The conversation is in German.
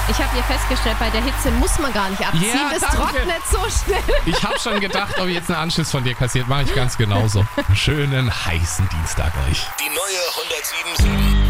Ich habe hier festgestellt, bei der Hitze muss man gar nicht abziehen. Ja, das danke. trocknet so schnell. Ich habe schon gedacht, ob ich jetzt einen Anschluss von dir kassiert. Mache ich ganz genauso. Schönen heißen Dienstag euch. Die neue 107.7